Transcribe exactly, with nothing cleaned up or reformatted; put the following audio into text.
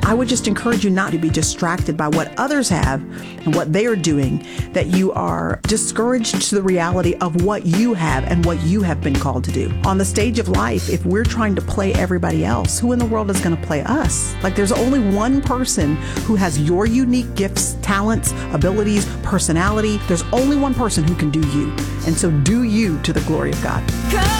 I would just encourage you not to be distracted by what others have and what they are doing, that you are discouraged to the reality of what you have and what you have been called to do. On the stage of life, if we're trying to play everybody else, who in the world is going to play us? Like, there's only one person who has your unique gifts, talents, abilities, personality. There's only one person who can do you. And so do you to the glory of God.